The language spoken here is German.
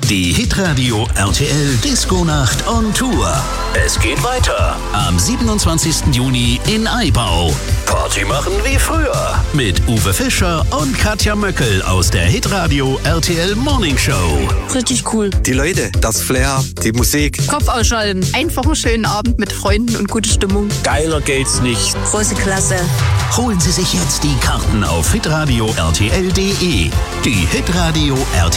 Die Hitradio RTL Disco-Nacht on Tour. Es geht weiter am 27. Juni in Aibau. Party machen wie früher mit Uwe Fischer und Katja Möckel aus der Hitradio RTL Morning Show. Richtig cool. Die Leute, das Flair, die Musik. Kopf ausschalten. Einfach einen schönen Abend mit Freunden und gute Stimmung. Geiler geht's nicht. Große Klasse. Holen Sie sich jetzt die Karten auf hitradio RTL.de. Die Hitradio RTL